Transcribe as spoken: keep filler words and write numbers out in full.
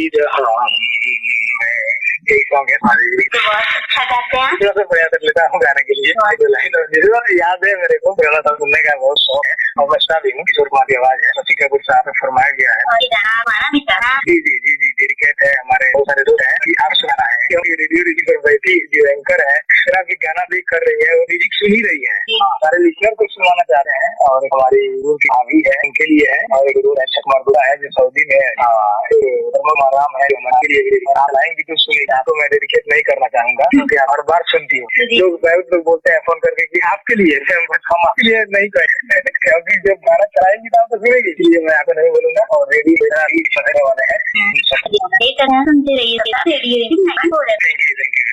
Need हम एक song है हमारी। तो बहुत अच्छा गाते हैं। तो प्रयास कर लेता हूँ गाने के लिए। लाइन याद है मेरे को, पहला था सुनने का बहुत शौक है और बचता भी हूँ। किशोर कुमार की आवाज है, शशि कपूर साहब ने फरमाया गया है। और ये गाना हमारा भी था। जी जी जी जी डेडिकेट है हमारे बहुत सारे दोस्त हैं कि आप सुना है क्योंकि रेडियो रेडियो पर बैठी जो एंकर है सिर्फ भी गाना भी कर रही है, वो म्यूजिक सुन ही रही है। सारे लिसनर को सुनाना चाह रहे हैं और हमारी दूर की भाभी है उनके लिए है और एक दूर अक्षय कुमार बुरा है जो सऊदी में है, राम है जो हमारे लिए लाएंगी तो सुनिएगा। तो मैं डेडिकेट नहीं करना चाहूंगा क्योंकि हर बार सुनती हूँ। लोग बहुत लोग बोलते हैं फोन करके कि आपके लिए हम आपके लिए नहीं कहें क्योंकि जब गाना चलाएंगी तो आप तो सुनेगी, इसलिए मैं आपको नहीं बोलूंगा। और रेडियो वाले हैं सुनते रहिए। Thank you thank you.